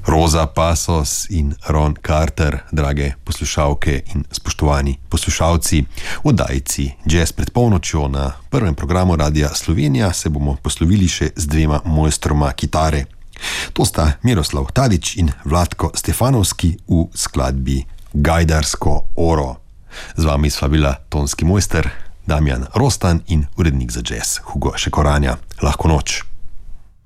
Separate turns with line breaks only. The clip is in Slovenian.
Rosa Pasos in Ron Carter, drage poslušalke in spoštovani poslušalci. V oddajici Jazz pred polnočjo na prvem programu Radia Slovenija se bomo poslovili še z dvema mojstroma kitare. To sta Miroslav Tadić in Vlatko Stefanovski v skladbi Gajdarsko oro. Z vami sva bila tonski mojster Damjan Rostan in urednik za jazz Hugo Šekoranja. Lahko noč.